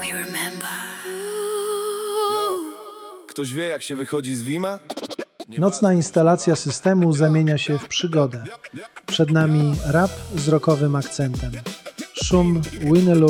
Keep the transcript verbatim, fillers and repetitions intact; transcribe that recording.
Ktoś wie, jak się wychodzi z Wima? Nocna instalacja systemu zamienia się w przygodę. Przed nami rap z rockowym akcentem. Szum Winelu